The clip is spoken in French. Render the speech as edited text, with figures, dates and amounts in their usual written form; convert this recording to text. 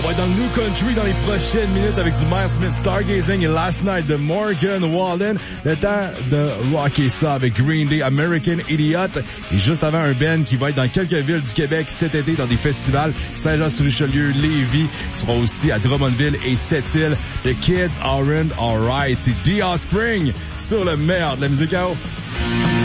va être dans le New Country dans les prochaines minutes avec du Miles Smith, Stargazing et Last Night de Morgan Wallen. Le temps de rocker ça avec Green Day, American Idiot. Et juste avant, un band qui va être dans quelques villes du Québec cet été dans des festivals. Saint-Jean-sur-Richelieu, Lévis. Ils seront aussi à Drummondville et Sept-Îles. The Kids Aren't Alright. C'est The Offspring sur le meilleur de la musique à eau.